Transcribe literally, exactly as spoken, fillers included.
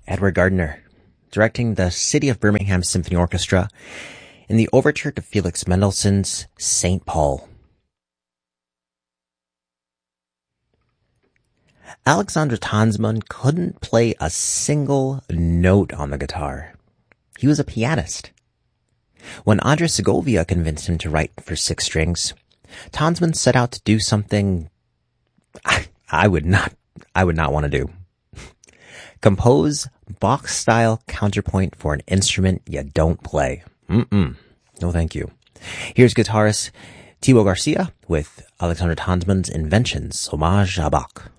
Edward Gardner, directing the City of Birmingham Symphony Orchestra in the overture to Felix Mendelssohn's Saint Paul. Alexander Tanzmann couldn't play a single note on the guitar. He was a pianist. When Andres Segovia convinced him to write for six strings, Tanzmann set out to do something I, I would not, I would not want to do. Compose Bach-style counterpoint for an instrument you don't play. Mm-mm. No thank you. Here's guitarist Thibaut Garcia with Alexander Tanzmann's Inventions, Hommage à Bach.